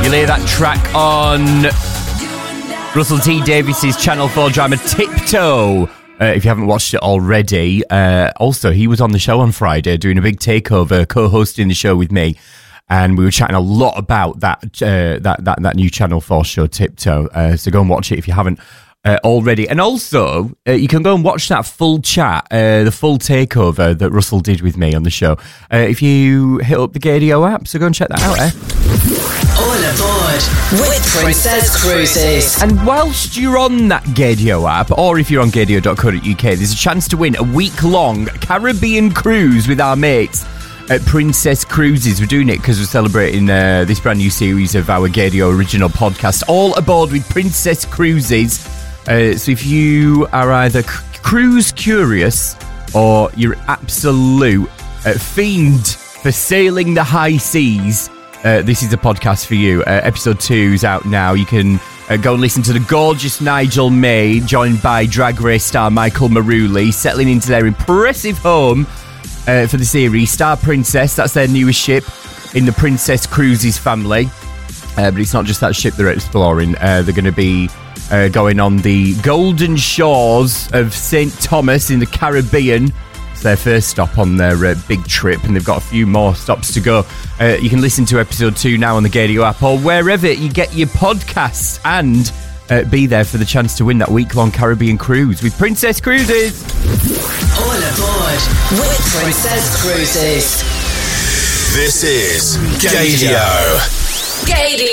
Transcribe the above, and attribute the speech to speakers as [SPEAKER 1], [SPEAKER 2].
[SPEAKER 1] You lay that track on Russell T Davies' Channel 4 drama Tiptoe. If you haven't watched it already, also he was on the show on Friday doing a big takeover, co-hosting the show with me, and we were chatting a lot about that new Channel 4 show Tiptoe. So go and watch it if you haven't already. And also, you can go and watch that full chat, the full takeover that Russell did with me on the show, if you hit up the Gadio app. So go and check that out,
[SPEAKER 2] All aboard with Princess Cruises.
[SPEAKER 1] And whilst you're on that Gadio app, or if you're on gadio.co.uk, there's a chance to win a week-long Caribbean cruise with our mates at Princess Cruises. We're doing it because we're celebrating this brand new series of our Gadio original podcast, All Aboard with Princess Cruises. So if you are either cruise curious or you're absolute fiend for sailing the high seas, this is a podcast for you. Episode 2 is out now. You can go and listen to the gorgeous Nigel May, joined by Drag Race star Michael Maruli, settling into their impressive home for the series, Star Princess. That's their newest ship in the Princess Cruises family. But it's not just that ship they're exploring. They're going to be going on the golden shores of St. Thomas in the Caribbean. It's their first stop on their big trip, and they've got a few more stops to go. You can listen to episode 2 now on the Gadio app or wherever you get your podcasts, and be there for the chance to win that week-long Caribbean cruise with Princess Cruises.
[SPEAKER 2] All aboard with Princess Cruises.
[SPEAKER 3] This is Gadio.
[SPEAKER 2] Gadio.